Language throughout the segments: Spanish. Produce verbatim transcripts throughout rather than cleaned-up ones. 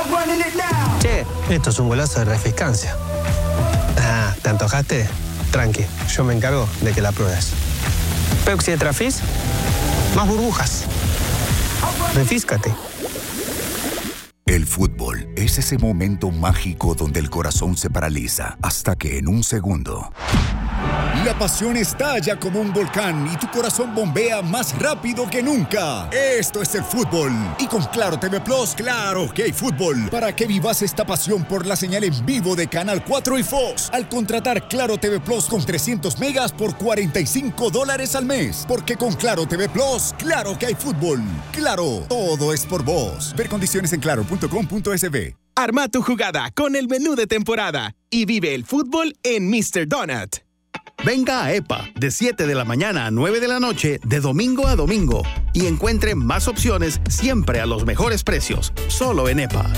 Che, esto es un golazo de refrescancia. Ah, ¿te antojaste? Tranqui, yo me encargo de que la pruebes. Pepsi de Trafis, más burbujas. Refíscate. El fútbol es ese momento mágico donde el corazón se paraliza hasta que en un segundo la pasión estalla como un volcán y tu corazón bombea más rápido que nunca. Esto es el fútbol. Y con Claro T V Plus, claro que hay fútbol. Para que vivas esta pasión por la señal en vivo de Canal cuatro y Fox. Al contratar Claro T V Plus con trescientos megas por cuarenta y cinco dólares al mes. Porque con Claro T V Plus, claro que hay fútbol. Claro, todo es por vos. Ver condiciones en claro punto com punto es be. Arma tu jugada con el menú de temporada y vive el fútbol en mister Donut. Venga a EPA de siete de la mañana a nueve de la noche de domingo a domingo y encuentre más opciones siempre a los mejores precios, solo en EPA.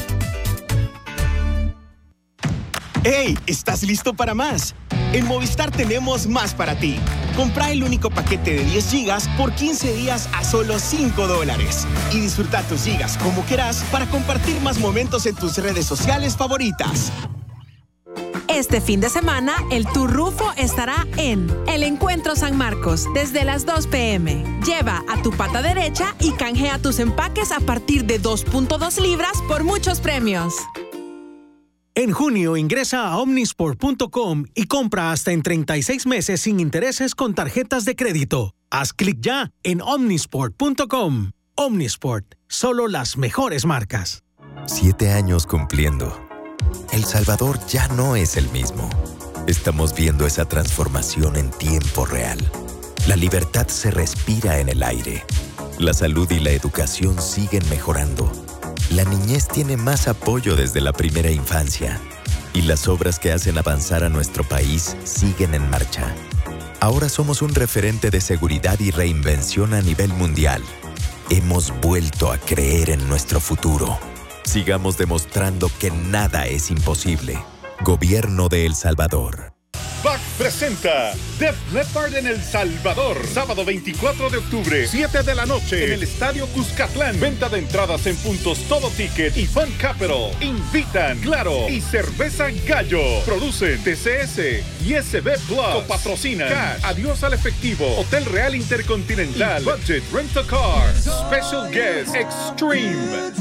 ¡Hey! ¿Estás listo para más? En Movistar tenemos más para ti. Compra el único paquete de diez gigas por quince días a solo cinco dólares. Y disfruta tus gigas como quieras para compartir más momentos en tus redes sociales favoritas. Este fin de semana, el Tour Rufo estará en El Encuentro San Marcos desde las dos pe eme. Lleva a tu pata derecha y canjea tus empaques a partir de dos punto dos libras por muchos premios. En junio ingresa a omnisport punto com y compra hasta en treinta y seis meses sin intereses con tarjetas de crédito. Haz clic ya en omnisport punto com. Omnisport, solo las mejores marcas. Siete años cumpliendo. El Salvador ya no es el mismo. Estamos viendo esa transformación en tiempo real. La libertad se respira en el aire. La salud y la educación siguen mejorando. La niñez tiene más apoyo desde la primera infancia. Y las obras que hacen avanzar a nuestro país siguen en marcha. Ahora somos un referente de seguridad y reinvención a nivel mundial. Hemos vuelto a creer en nuestro futuro. Sigamos demostrando que nada es imposible. Gobierno de El Salvador. B A C presenta Def Leppard en El Salvador. Sábado veinticuatro de octubre, siete de la noche, en el Estadio Cuscatlán. Venta de entradas en puntos Todo Ticket y Fun Capital. Invitan Claro y Cerveza Gallo. Producen T C S y S B Plus. Copatrocinan Cash, Adiós al Efectivo, Hotel Real Intercontinental, Budget Rent a Car, Special Guest Extreme.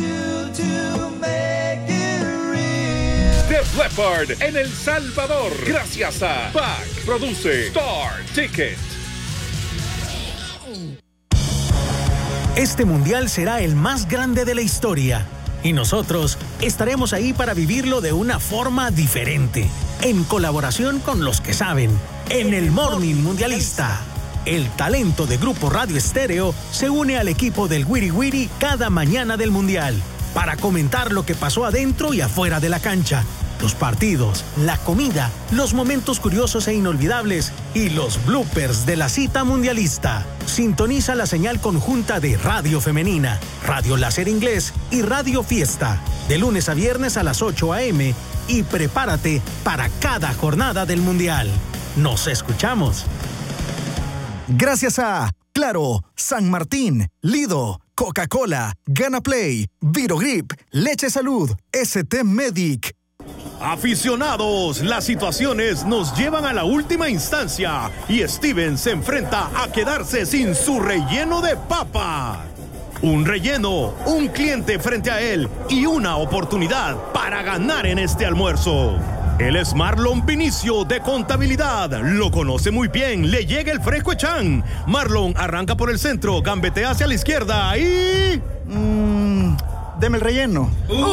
Def Leppard en El Salvador. Gracias a B A C. Produce Star Ticket. Este mundial será el más grande de la historia y nosotros estaremos ahí para vivirlo de una forma diferente, en colaboración con los que saben, en el Morning Mundialista. El talento de Grupo Radio Estéreo se une al equipo del Wiri Wiri cada mañana del mundial para comentar lo que pasó adentro y afuera de la cancha, los partidos, la comida, los momentos curiosos e inolvidables y los bloopers de la cita mundialista. Sintoniza la señal conjunta de Radio Femenina, Radio Láser Inglés y Radio Fiesta, de lunes a viernes a las ocho a eme y prepárate para cada jornada del mundial. ¡Nos escuchamos! Gracias a Claro, San Martín, Lido, Coca-Cola, Gana Play, Virogrip, Leche Salud, S T Medic. Aficionados, las situaciones nos llevan a la última instancia y Steven se enfrenta a quedarse sin su relleno de papa. Un relleno, un cliente frente a él y una oportunidad para ganar en este almuerzo. Él es Marlon Vinicio de Contabilidad. Lo conoce muy bien. Le llega el fresco Echan. Marlon arranca por el centro, gambetea hacia la izquierda y... Mmm, deme el relleno.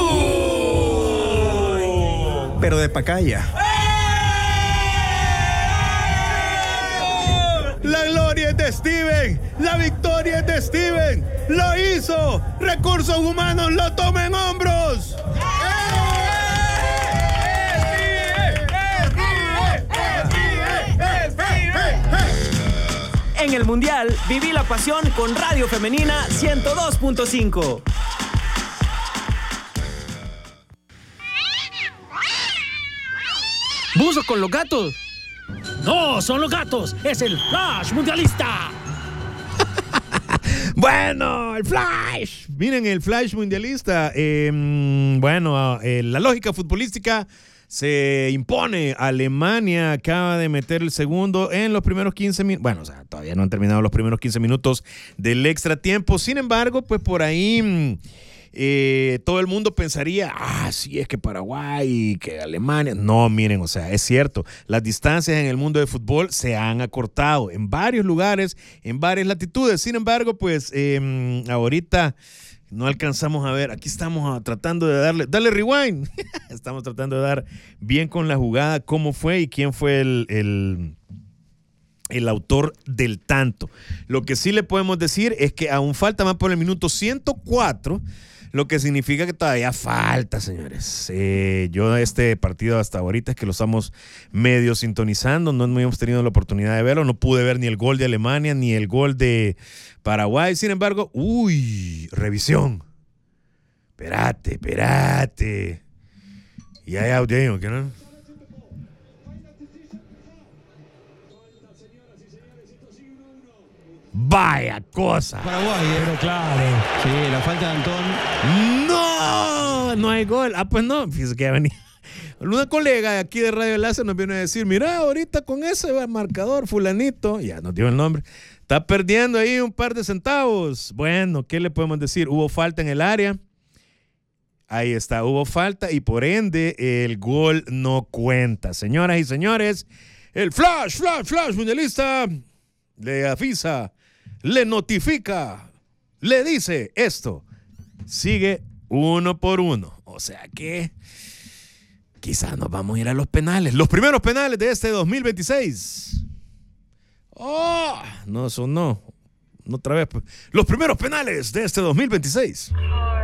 Uh. Pero de pacaya. La gloria es de Steven. La victoria es de Steven. Lo hizo. Recursos Humanos lo toma en hombros. En el Mundial, viví la pasión con Radio Femenina ciento dos punto cinco. ¡Buzo con los gatos! ¡No, son los gatos! ¡Es el Flash Mundialista! Bueno, el Flash miren el flash mundialista. Eh, bueno, eh, la lógica futbolística se impone. Alemania acaba de meter el segundo en los primeros quince minutos. Bueno, o sea, todavía no han terminado los primeros quince minutos del extra tiempo. Sin embargo, pues por ahí eh, todo el mundo pensaría, ah, sí, es que Paraguay, que Alemania. No, miren, o sea, es cierto. Las distancias en el mundo del fútbol se han acortado en varios lugares, en varias latitudes. Sin embargo, pues eh, ahorita no alcanzamos a ver. Aquí estamos tratando de darle, dale rewind. Estamos tratando de dar bien con la jugada, cómo fue y quién fue el, el, el autor del tanto. Lo que sí le podemos decir es que aún falta más por el minuto ciento cuatro, lo que significa que todavía falta, señores. Eh, yo este partido hasta ahorita es que lo estamos medio sintonizando, no hemos tenido la oportunidad de verlo, no pude ver ni el gol de Alemania ni el gol de Paraguay. Sin embargo, uy, revisión. Espérate, espérate. Y hay audio, ¿qué no? Vaya cosa. Paraguay, pero claro. Sí, la falta de Antón. No, no hay gol. Ah, pues no. Fíjese que ya venía. Una colega de aquí de Radio Enlace nos viene a decir, mira, ahorita con ese marcador, fulanito, ya nos dio el nombre, está perdiendo ahí un par de centavos. Bueno, ¿qué le podemos decir? Hubo falta en el área. Ahí está, hubo falta y por ende el gol no cuenta. Señoras y señores, el flash, flash, flash mundialista le avisa, le notifica, le dice esto. Sigue uno por uno. O sea que quizás nos vamos a ir a los penales. Los primeros penales de este dos mil veintiséis. Oh, no, eso no. Otra vez. Los primeros penales de este dos mil veintiséis.